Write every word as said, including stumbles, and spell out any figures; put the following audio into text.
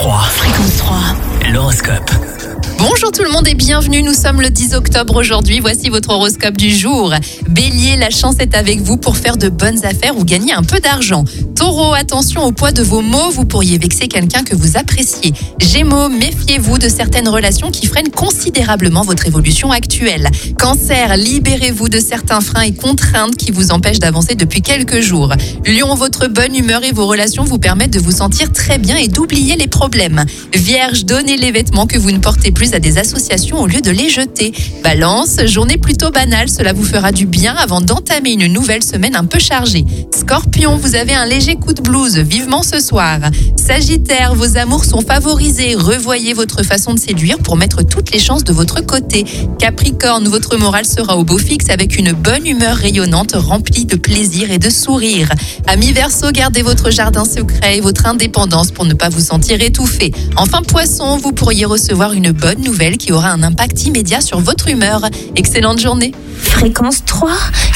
trois. Fréquence trois. L'horoscope. Bonjour tout le monde et bienvenue, nous sommes le dix octobre aujourd'hui, voici votre horoscope du jour. Bélier, la chance est avec vous pour faire de bonnes affaires ou gagner un peu d'argent. Taureau, attention au poids de vos mots, vous pourriez vexer quelqu'un que vous appréciez. Gémeaux, méfiez-vous de certaines relations qui freinent considérablement votre évolution actuelle. Cancer, libérez-vous de certains freins et contraintes qui vous empêchent d'avancer depuis quelques jours. Lion, votre bonne humeur et vos relations vous permettent de vous sentir très bien et d'oublier les problèmes. Vierge, donnez les vêtements que vous ne portez plus à des associations au lieu de les jeter. Balance, journée plutôt banale, cela vous fera du bien avant d'entamer une nouvelle semaine un peu chargée. Scorpion, vous avez un léger coup de blues, vivement ce soir. Sagittaire, vos amours sont favorisés, revoyez votre façon de séduire pour mettre toutes les chances de votre côté. Capricorne, votre morale sera au beau fixe avec une bonne humeur rayonnante remplie de plaisir et de sourire. Amis Verseau, gardez votre jardin secret et votre indépendance pour ne pas vous sentir étouffé. Enfin Poisson, vous pourriez recevoir une bonne nouvelle qui aura un impact immédiat sur votre humeur. Excellente journée. Fréquence trois,